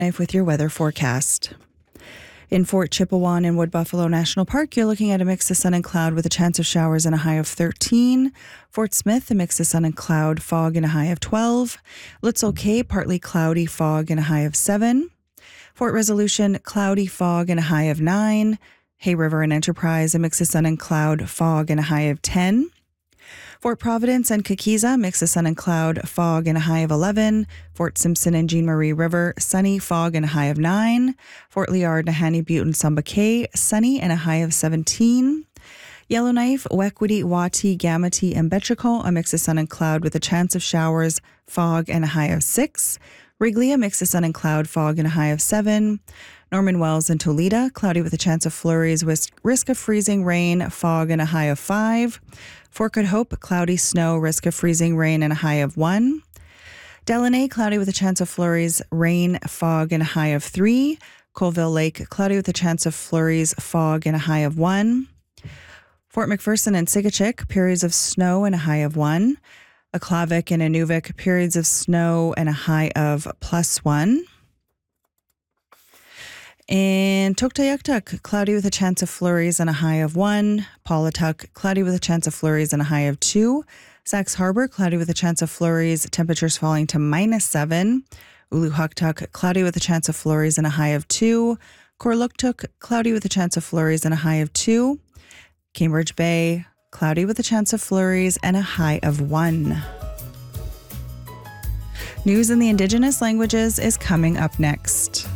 Knife with your weather forecast. In Fort Chipewyan and Wood Buffalo National Park, you're looking at a mix of sun and cloud with a chance of showers and a high of 13. Fort Smith, a mix of sun and cloud, fog and a high of 12. Litzel Cay, partly cloudy, fog and a high of 7. Fort Resolution, cloudy, fog and a high of 9. Hay River and Enterprise, a mix of sun and cloud, fog and a high of 10. Fort Providence and Kakiza, mix of sun and cloud, fog and a high of 11. Fort Simpson and Jean Marie River, sunny, fog and a high of 9. Fort Liard, Nahanni Butte and Samba Cay, sunny and a high of 17. Yellowknife, Wequity, Wati, Gamity, and Betchicole, a mix of sun and cloud with a chance of showers, fog and a high of 6. Wrigley, a mix of sun and cloud, fog and a high of 7. Norman Wells and Toledo, cloudy with a chance of flurries with risk of freezing rain, fog and a high of 5. Fort Good Hope, cloudy, snow, risk of freezing rain and a high of 1. Delaney, cloudy with a chance of flurries, rain, fog and a high of 3. Colville Lake, cloudy with a chance of flurries, fog and a high of 1. Fort McPherson and Sigachik, periods of snow and a high of 1. Aklavik and Inuvik, periods of snow and a high of +1. In Tuktoyaktuk, cloudy with a chance of flurries and a high of 1. Paulatuk, cloudy with a chance of flurries and a high of 2. Sax Harbor, cloudy with a chance of flurries, temperatures falling to -7. Uluhuktuk, cloudy with a chance of flurries and a high of 2. Korluktuk, cloudy with a chance of flurries and a high of 2. Cambridge Bay, cloudy with a chance of flurries and a high of 1. News in the Indigenous languages is coming up next.